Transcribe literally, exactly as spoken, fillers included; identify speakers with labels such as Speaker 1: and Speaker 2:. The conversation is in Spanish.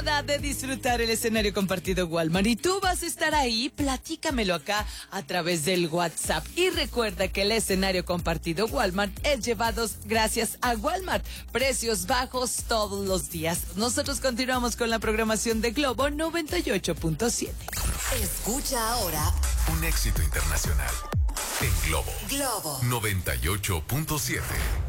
Speaker 1: oportunidad de disfrutar el escenario compartido Walmart y tú vas a estar ahí, platícamelo acá a través del WhatsApp. Y recuerda que el escenario compartido Walmart es llevados gracias a Walmart. Precios bajos todos los días. Nosotros continuamos con la programación de Globo noventa y ocho punto siete.
Speaker 2: Escucha ahora
Speaker 3: un éxito internacional en Globo.
Speaker 2: Globo
Speaker 3: noventa y ocho punto siete.